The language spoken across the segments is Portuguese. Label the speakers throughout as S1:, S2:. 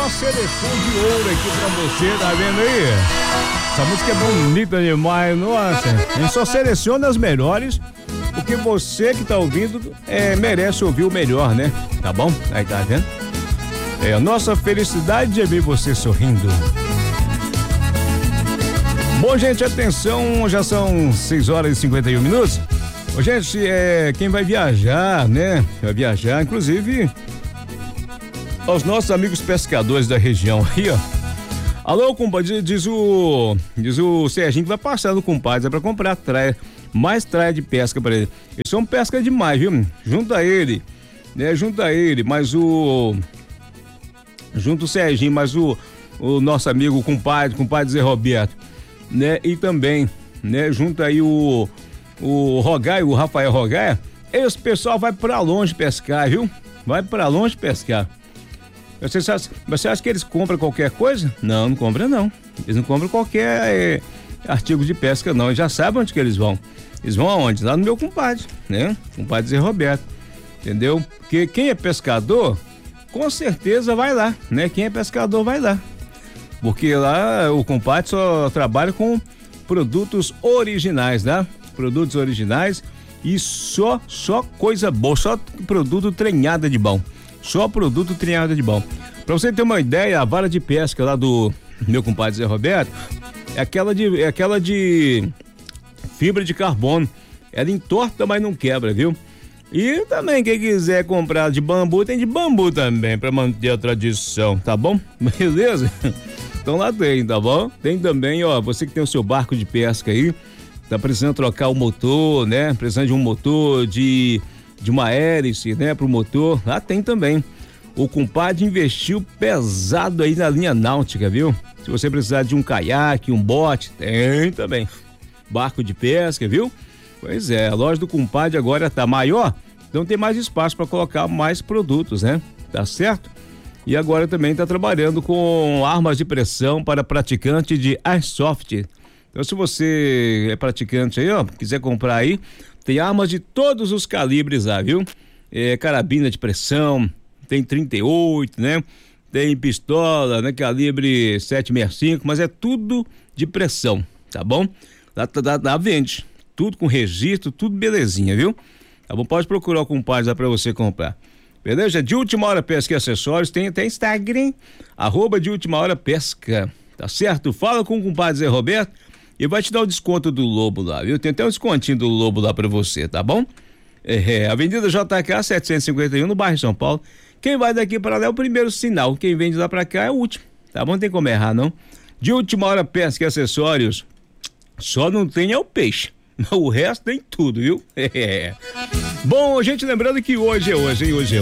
S1: uma seleção de ouro aqui pra você, tá vendo aí? Essa música é bonita demais, nossa. A gente só seleciona as melhores, porque você que tá ouvindo merece ouvir o melhor, né? Tá bom? Aí tá vendo? A nossa felicidade é ver você sorrindo. Bom, gente, atenção, já são 6 horas e 51 minutos. Ô, gente, quem vai viajar, né? Vai viajar, inclusive, aos nossos amigos pescadores da região aí, ó. Alô, compadre, diz o Serginho que vai passar no compadre pra comprar mais traia de pesca pra ele. Eles são pesca demais, viu? Junta ele, mas junto o Serginho, mas o nosso amigo compadre Zé Roberto, né? E também, né? Junto aí o Rogaia, o Rafael Rogaia. Esse pessoal vai pra longe pescar, viu? Vai pra longe pescar. Você acha que eles compram qualquer coisa? Não compram não. Eles não compram qualquer artigo de pesca não. Eles já sabem onde que eles vão. Eles vão aonde? Lá no meu compadre, né? Compadre Zé Roberto. Entendeu? Porque quem é pescador, com certeza vai lá, né? Quem é pescador vai lá. Porque lá o compadre só trabalha com produtos originais, né? Produtos originais e só coisa boa, só produto treinada de bom. Só produto treinado de bom. Pra você ter uma ideia, a vara de pesca lá do meu compadre Zé Roberto é aquela de fibra de carbono. Ela entorta, mas não quebra, viu? E também quem quiser comprar de bambu, tem de bambu também, pra manter a tradição, tá bom? Beleza? Então lá tem, tá bom? Tem também, ó, você que tem o seu barco de pesca aí, tá precisando trocar o motor, né? Precisando de um motor, de uma hélice, né, pro motor, lá tem também. O compadre investiu pesado aí na linha náutica, viu? Se você precisar de um caiaque, um bote, tem também. Barco de pesca, viu? Pois é, a loja do compadre agora tá maior, então tem mais espaço para colocar mais produtos, né? Tá certo? E agora também tá trabalhando com armas de pressão para praticante de airsoft. Então se você é praticante aí, ó, quiser comprar aí, tem armas de todos os calibres lá, viu? Carabina de pressão, tem 38, né? Tem pistola, né? Calibre 7,65, mas é tudo de pressão, tá bom? Lá vende, tudo com registro, tudo belezinha, viu? Tá bom? Pode procurar o compadre lá pra você comprar. Beleza? De Última Hora Pesca e Acessórios, tem até Instagram, @de Última Hora Pesca, tá certo? Fala com o compadre Zé Roberto e vai te dar o desconto do Lobo lá, viu? Tem até um descontinho do Lobo lá pra você, tá bom? Avenida JK 751, no bairro São Paulo. Quem vai daqui para lá é o primeiro sinal, quem vem de lá pra cá é o último, tá bom? Não tem como errar, não. De Última Hora Pesca e Acessórios, só não tem o peixe, o resto tem tudo, viu? Bom, gente, lembrando que hoje é hoje, hein? Hoje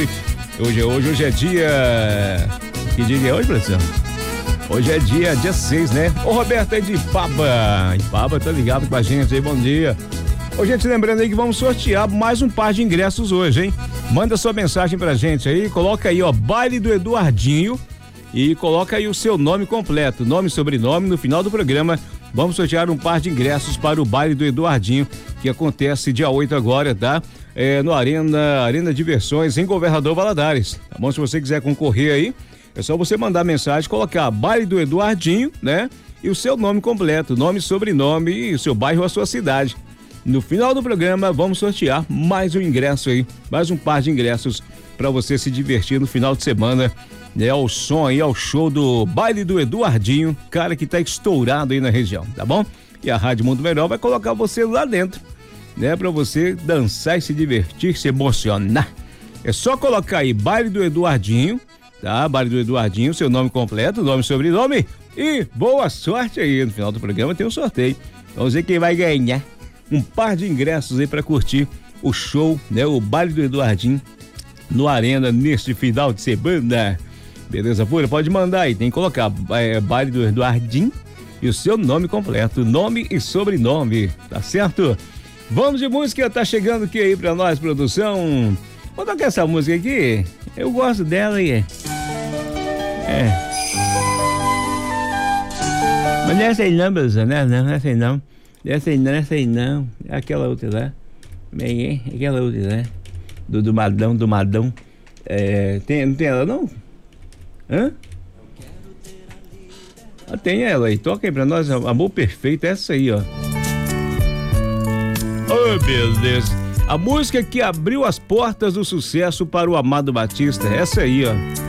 S1: é dia... Que dia é hoje, produção? Hoje é dia 6, né? Ô, Roberto é de Ipaba tá ligado com a gente aí, bom dia. Ô, gente, lembrando aí que vamos sortear mais um par de ingressos hoje, hein? Manda sua mensagem pra gente aí, coloca aí, ó, Baile do Eduardinho e coloca aí o seu nome completo, nome e sobrenome. No final do programa, vamos sortear um par de ingressos para o Baile do Eduardinho, que acontece dia 8 agora, tá? No Arena Diversões, em Governador Valadares, tá bom? Se você quiser concorrer aí, é só você mandar mensagem, colocar Baile do Eduardinho, né? E o seu nome completo, nome, sobrenome e o seu bairro ou a sua cidade. No final do programa, vamos sortear mais um ingresso aí, mais um par de ingressos para você se divertir no final de semana, né? Ao som aí, ao show do Baile do Eduardinho, cara que tá estourado aí na região, tá bom? E a Rádio Mundo Melhor vai colocar você lá dentro, né? Para você dançar e se divertir, se emocionar. É só colocar aí Baile do Eduardinho, tá? Baile do Eduardinho, seu nome completo, nome e sobrenome e boa sorte aí. No final do programa tem um sorteio. Vamos ver quem vai ganhar um par de ingressos aí para curtir o show, né? O Baile do Eduardinho no Arena neste final de semana. Beleza, pura? Pode mandar aí, tem que colocar Baile do Eduardinho e o seu nome completo, nome e sobrenome, tá certo? Vamos de música, tá chegando aqui aí pra nós, produção. Vou tocar essa música aqui, eu gosto dela aí. Mas não é essa aí não, produção, né? Não é essa aí não. Essa aí não, é aquela outra lá. Aquela outra lá. Do Madão. Não tem ela não? Hã? Tem ela aí, toca aí pra nós, Amor Perfeito, essa aí, ó. Oh, beleza. A música que abriu as portas do sucesso para o Amado Batista, essa aí, ó.